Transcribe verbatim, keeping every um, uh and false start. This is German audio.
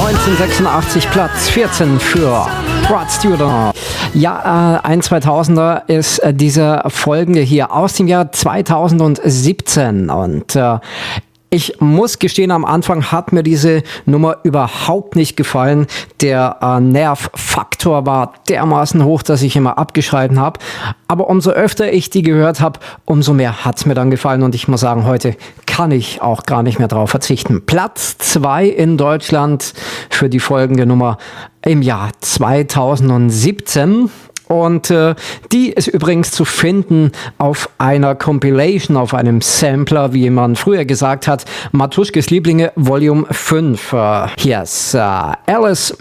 neunzehnhundertsechsundachtzig Platz vierzehn für Rod Stewart. Ja, äh, ein zweitausender ist äh, dieser folgende hier aus dem Jahr zweitausendsiebzehn und äh, ich muss gestehen, am Anfang hat mir diese Nummer überhaupt nicht gefallen. Der äh, Nervfaktor war dermaßen hoch, dass ich immer abgeschalten habe. Aber umso öfter ich die gehört habe, umso mehr hat es mir dann gefallen. Und ich muss sagen, heute kann ich auch gar nicht mehr drauf verzichten. Platz zwei in Deutschland für die folgende Nummer im Jahr zweitausendsiebzehn. Und äh, die ist übrigens zu finden auf einer Compilation, auf einem Sampler, wie man früher gesagt hat, Matuschkes Lieblinge Volume fünf. Äh, hier ist äh, Alice